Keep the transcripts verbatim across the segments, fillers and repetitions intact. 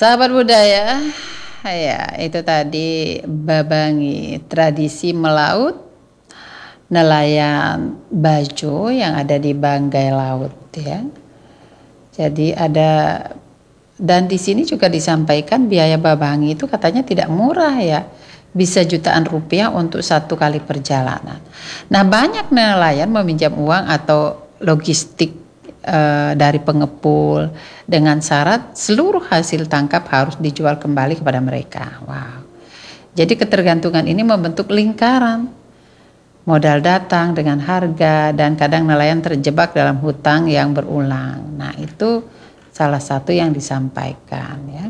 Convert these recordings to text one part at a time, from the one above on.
Sahabat budaya, ya itu tadi Babangi, tradisi melaut nelayan Bajo yang ada di Banggai Laut ya. Jadi ada, dan di sini juga disampaikan biaya Babangi itu katanya tidak murah ya, bisa jutaan rupiah untuk satu kali perjalanan. Nah banyak nelayan meminjam uang atau logistik Uh, dari pengepul dengan syarat seluruh hasil tangkap harus dijual kembali kepada mereka. Wow. Jadi ketergantungan ini membentuk lingkaran. Modal datang dengan harga dan kadang nelayan terjebak dalam hutang yang berulang. Nah, itu salah satu yang disampaikan ya.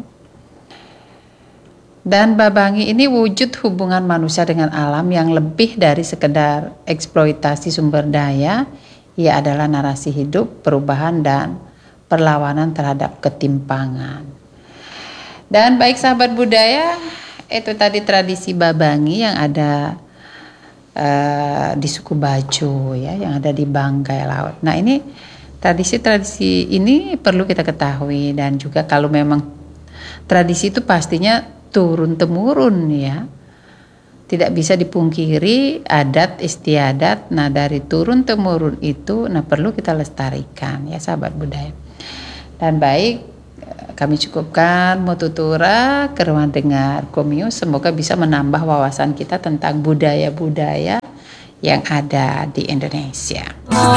Dan Babangi ini wujud hubungan manusia dengan alam yang lebih dari sekedar eksploitasi sumber daya. Ia adalah narasi hidup, perubahan, dan perlawanan terhadap ketimpangan. Dan baik sahabat budaya, itu tadi tradisi Babangi yang ada uh, di suku Bajo ya, yang ada di Banggai Laut. Nah ini tradisi-tradisi ini perlu kita ketahui, dan juga kalau memang tradisi itu pastinya turun temurun ya. Tidak bisa dipungkiri adat istiadat. Nah dari turun temurun itu nah perlu kita lestarikan ya sahabat budaya. Dan baik, kami cukupkan Mututura ke ruang dengar Komius, semoga bisa menambah wawasan kita tentang budaya-budaya yang ada di Indonesia.